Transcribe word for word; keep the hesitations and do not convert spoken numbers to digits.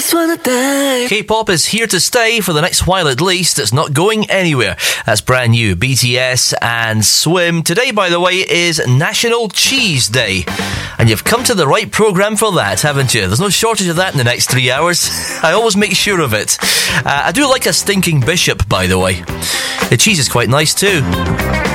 just wanna die. K-pop is here to stay for the next while at least. It's not going anywhere. That's brand new. B T S and Swim. Today, by the way, is National Cheese Day. And you've come to the right programme for that, haven't you? There's no shortage of that in the next three hours. I always make sure of it. Uh, I do like a stinking bishop, by the way. The cheese is quite nice too.